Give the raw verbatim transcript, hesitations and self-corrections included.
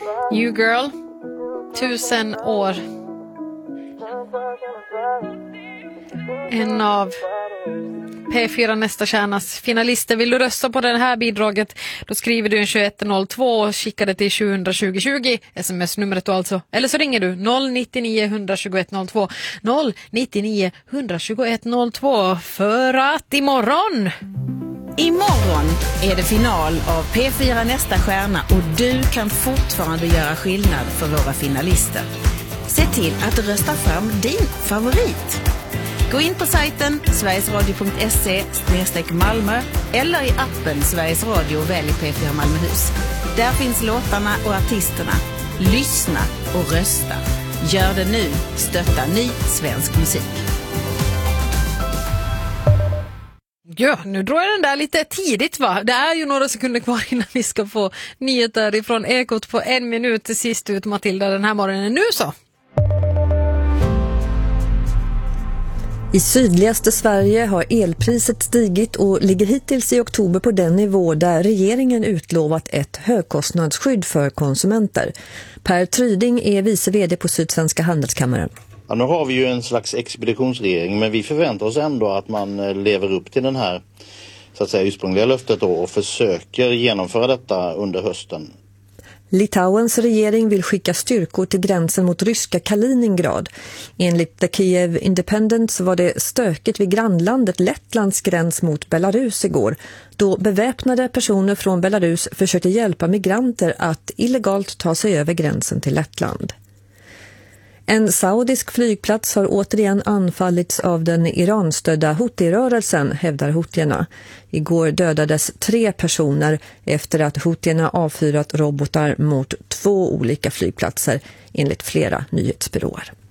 You Girl, tusen år. En av P fyra Nästa stjärnas finalister. Vill du rösta på det här bidraget, då skriver du en tjugoett noll två och skickar det till tjugo tjugo tjugo, sms-numret då alltså. Eller så ringer du noll nittionio ett ett ett ett noll två, noll nittionio ett ett ett noll två, för att imorgon... Imorgon är det final av P fyra Nästa stjärna och du kan fortfarande göra skillnad för våra finalister. Se till att rösta fram din favorit. Gå in på sajten sverigesradio punkt se snedstreck Malmö eller i appen Sveriges Radio och välj P fyra Malmöhus. Där finns låtarna och artisterna. Lyssna och rösta. Gör det nu. Stötta ny svensk musik. Ja, nu drar jag den där lite tidigt va? Det är ju några sekunder kvar innan vi ska få nyheter ifrån Ekot på en minut till sist ut, Matilda, den här morgonen. Nu så! I sydligaste Sverige har elpriset stigit och ligger hittills i oktober på den nivå där regeringen utlovat ett högkostnadsskydd för konsumenter. Per Tryding är vice vd på Sydsvenska handelskammaren. Ja, nu har vi ju en slags expeditionsregering, men vi förväntar oss ändå att man lever upp till den här så att säga ursprungliga löftet då, och försöker genomföra detta under hösten. Litauens regering vill skicka styrkor till gränsen mot ryska Kaliningrad. Enligt The Kiev Independent så var det stökigt vid grannlandet Lettlands gräns mot Belarus igår, då beväpnade personer från Belarus försökte hjälpa migranter att illegalt ta sig över gränsen till Lettland. En saudisk flygplats har återigen anfallits av den Iran-stödda Houthi-rörelsen, hävdar Houthierna. Igår dödades tre personer efter att Houthierna avfyrat robotar mot två olika flygplatser, enligt flera nyhetsbyråer.